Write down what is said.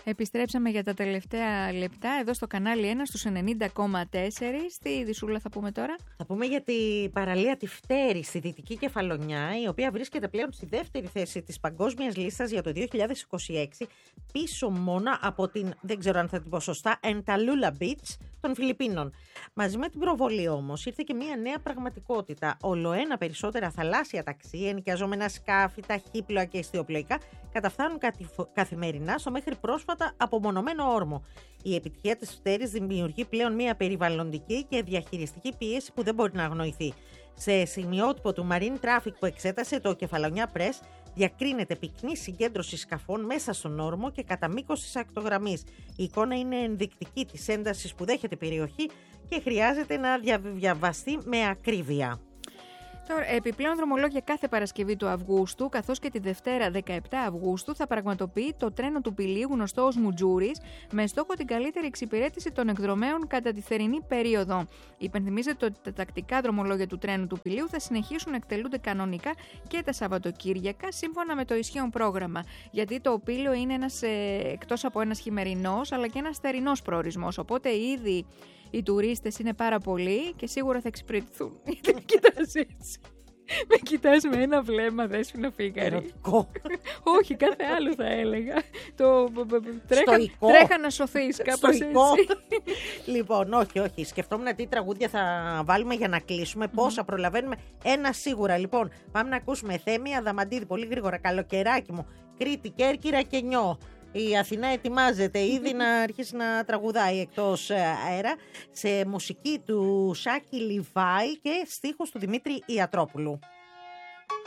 Επιστρέψαμε για τα τελευταία λεπτά εδώ στο κανάλι 1 στους 90,4. Τι ειδησούλα θα πούμε τώρα? Θα πούμε για την παραλία τη Φτέρη στη Δυτική Κεφαλονιά, η οποία βρίσκεται πλέον στη δεύτερη θέση της παγκόσμιας λίστας για το 2026, πίσω μόνο από την, δεν ξέρω αν θα την πω σωστά, Entalula Beach των Φιλιππίνων. Μαζί με την προβολή όμως ήρθε και μια νέα πραγματικότητα. Ολοένα περισσότερα θαλάσσια ταξί, ενοικιαζόμενα σκάφη, ταχύπλοα και ιστιοπλοϊκά καταφθάνουν καθημερινά στο μέχρι πρόσφατα απομονωμένο όρμο. Η επιτυχία της Φτέρης δημιουργεί πλέον μια περιβαλλοντική και διαχειριστική πίεση που δεν μπορεί να αγνοηθεί. Σε σημειότυπο του Marine Traffic που εξέτασε το Κεφαλονιά Press, διακρίνεται πυκνή συγκέντρωση σκαφών μέσα στον όρμο και κατά μήκος της ακτογραμμής. Η εικόνα είναι ενδεικτική της έντασης που δέχεται η περιοχή και χρειάζεται να διαβαστεί με ακρίβεια. Τώρα, επιπλέον δρομολόγια κάθε Παρασκευή του Αυγούστου, καθώς και τη Δευτέρα 17 Αυγούστου, θα πραγματοποιεί το τρένο του Πηλίου, γνωστό ως Μουτζούρης, με στόχο την καλύτερη εξυπηρέτηση των εκδρομέων κατά τη θερινή περίοδο. Υπενθυμίζεται ότι τα τακτικά δρομολόγια του τρένου του Πηλίου θα συνεχίσουν να εκτελούνται κανονικά και τα Σαββατοκύριακα, σύμφωνα με το ισχύον πρόγραμμα. Γιατί το Πήλιο είναι εκτός από ένας χειμερινός, αλλά και ένας θερινός προορισμός. Οπότε ήδη οι τουρίστες είναι πάρα πολλοί και σίγουρα θα εξυπηρετηθούν. Με κοιτάς έτσι. Με κοιτάς με ένα βλέμμα, Δέσποινα Φίγαρη. Ερωτικό. Όχι, κάθε άλλο θα έλεγα. Τρέχα να σωθείς, κάπως έτσι. Λοιπόν, όχι. Σκεφτόμουν τι τραγούδια θα βάλουμε για να κλείσουμε. Πόσα προλαβαίνουμε. Ένα σίγουρα. Λοιπόν, πάμε να ακούσουμε Θέμη Αδαμαντίδη, πολύ γρήγορα. Καλοκαιράκι μου. Κρήτη, Κέρκυρα και Νιώ. Η Αθηνά ετοιμάζεται ήδη να αρχίσει να τραγουδάει εκτός αέρα, σε μουσική του Σάκη Λιβάη και στίχους του Δημήτρη Ιατρόπουλου.